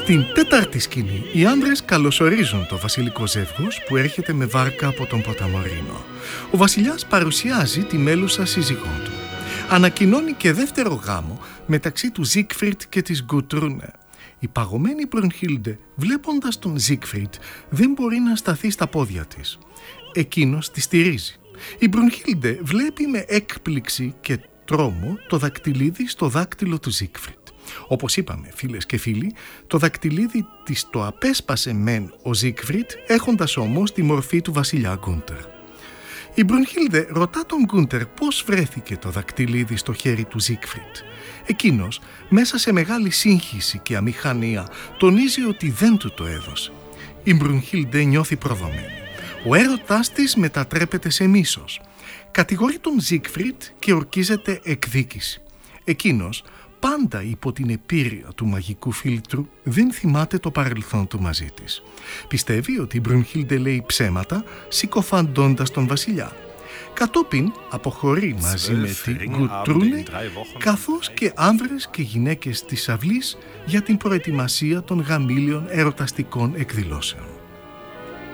Στην τέταρτη σκηνή, οι άνδρες καλωσορίζουν το βασιλικό ζεύγος που έρχεται με βάρκα από τον ποταμό Ρήνο. Ο βασιλιάς παρουσιάζει τη μέλουσα σύζυγό του. Ανακοινώνει και δεύτερο γάμο μεταξύ του Ζίγκφριντ και της Γκουτρούνε. Η παγωμένη Μπρουνχίλντε, βλέποντας τον Ζίγκφριντ, δεν μπορεί να σταθεί στα πόδια της. Εκείνος τη στηρίζει. Η Μπρουνχίλντε βλέπει με έκπληξη και τρόμο το δακτυλίδι στο δάκτυλο του Ζίγκφριντ. Όπως είπαμε, φίλες και φίλοι, το δακτυλίδι της το απέσπασε μεν ο Ζίγκφριντ, έχοντας όμως τη μορφή του βασιλιά Γκούντερ. Η Μπρουνχίλντε ρωτά τον Γκούντερ πώς βρέθηκε το δακτυλίδι στο χέρι του Ζίγκφριντ. Εκείνος, μέσα σε μεγάλη σύγχυση και αμηχανία, τονίζει ότι δεν του το έδωσε. Η Μπρουνχίλντε νιώθει προδομένη. Ο έρωτάς της μετατρέπεται σε μίσος. Κατηγορεί τον Ζίγκφριντ και ορκίζεται εκδίκηση. Εκείνος, πάντα υπό την επίρρεια του μαγικού φίλτρου, δεν θυμάται το παρελθόν του μαζί της. Πιστεύει ότι η Μπρουνχίλντε λέει ψέματα, συκοφαντώντας τον βασιλιά. Κατόπιν αποχωρεί μαζί με την Γκουτρούνε, καθώς και άνδρες και γυναίκες της αυλής για την προετοιμασία των γαμήλιων ερωταστικών εκδηλώσεων.